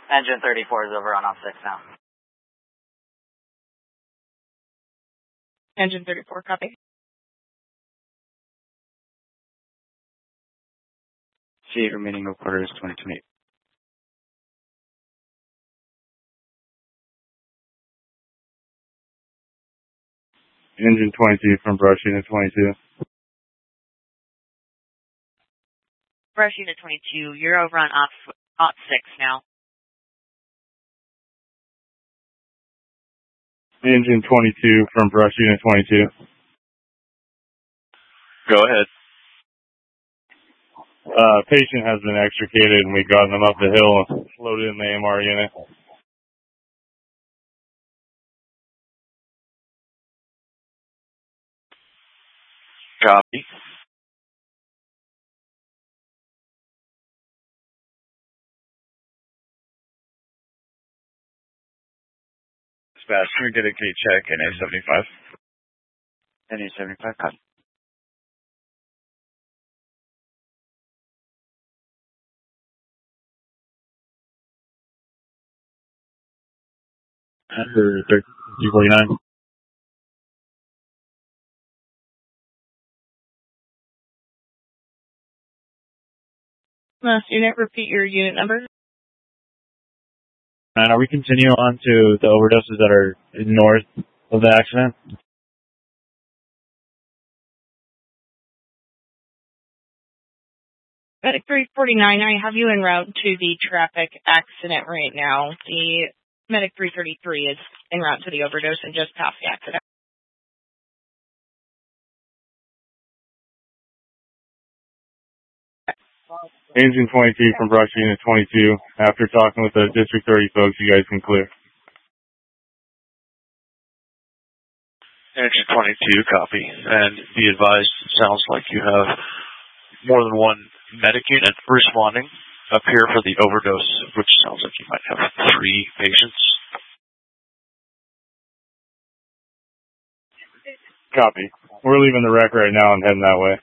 Engine 34 is over on op 6 now. Engine 34, copy. C8 remaining no quarters 2028. Engine 22 from Brush Unit 22. Brush Unit 22, you're over on op 6 now. Engine 22 from Brush Unit 22. Go ahead. Patient has been extricated and we've gotten them up the hill and loaded in the AMR unit. Copy. Dispatch, can we get a gate check in A75? NA75, copy. After 249. Last unit, repeat your unit number. And are we continuing on to the overdoses that are north of the accident? Medic 349, I have you en route to the traffic accident right now. The Medic 333 is en route to the overdose and just past the accident. Engine 22 from Brush Unit 22. After talking with the District 30 folks, you guys can clear. Engine 22, copy. And be advised, it sounds like you have more than one medic unit responding up here for the overdose, which sounds like you might have 3 patients. Copy. We're leaving the wreck right now and heading that way.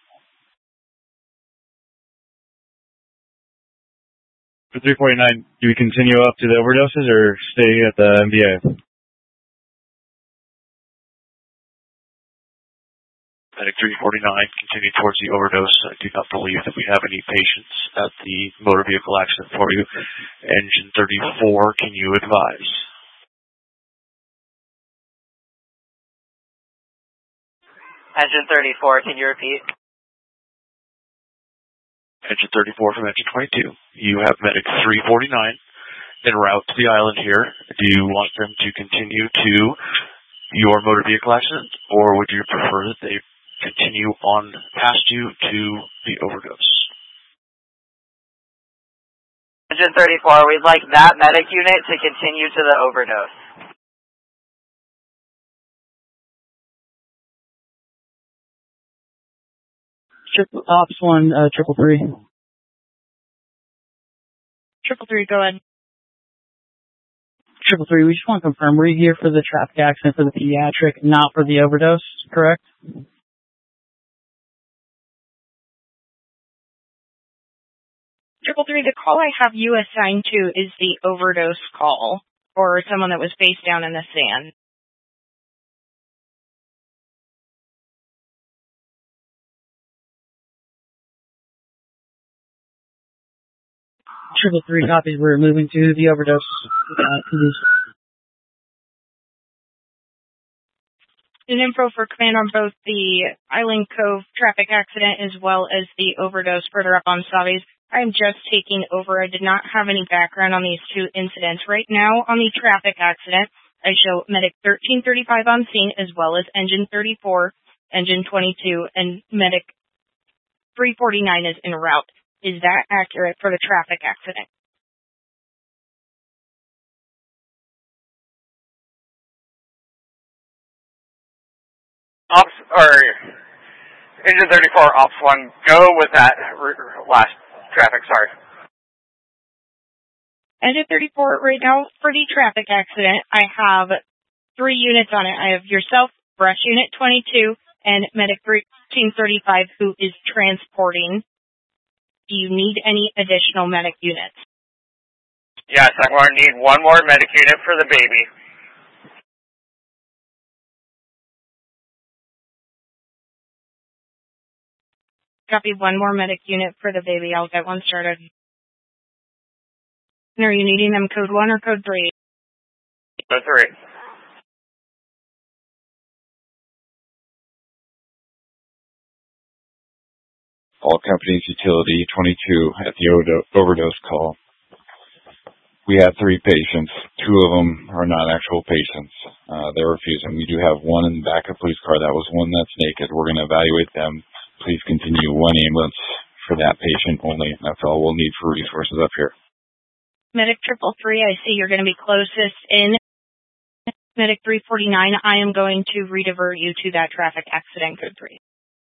For 349, do we continue up to the overdoses or stay at the MBA? Medic 349, continue towards the overdose. I do not believe that we have any patients at the motor vehicle accident for you. Engine 34, can you advise? Engine 34, can you repeat? Engine 34 from Engine 22. You have Medic 349 en route to the island here. Do you want them to continue to your motor vehicle accident, or would you prefer that they continue on past you to the overdose? Engine 34, we'd like that medic unit to continue to the overdose. Ops 1, 333. 333, go ahead. 333, we just want to confirm, we're here for the traffic accident for the pediatric, not for the overdose, correct? 333, the call I have you assigned to is the overdose call, or someone that was face down in the sand. Triple three copies. We're moving to the overdose. An info for command on both the Island Cove traffic accident as well as the overdose further up on Savis. I'm just taking over. I did not have any background on these 2 incidents. Right now on the traffic accident, I show Medic 1335 on scene as well as Engine 34, Engine 22, and Medic 349 is en route. Is that accurate for the traffic accident? Engine 34, Ops 1, go with that last traffic, sorry. Engine 34, right now for the traffic accident, I have 3 units on it. I have yourself, Brush Unit 22, and Medic 1335 who is transporting. Do you need any additional medic units? Yes, I'm going to need one more medic unit for the baby. Copy, one more medic unit for the baby. I'll get one started. And are you needing them code 1 or code 3? Code 3. All companies, utility 22 at the overdose call. We have 3 patients. 2 of them are not actual patients. They're refusing. We do have one in the back of the police car. That was one that's naked. We're going to evaluate them. Please continue 1 ambulance for that patient only. That's all we'll need for resources up here. Medic 333, I see you're going to be closest in. Medic 349, I am going to redivert you to that traffic accident code 3.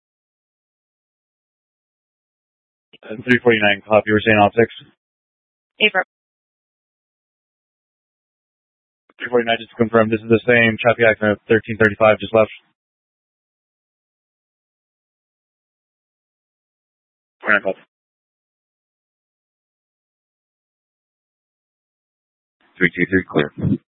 349, copy. We're saying off 6. April. 349, just to confirm, this is the same traffic accident 1335 just left. 323, clear.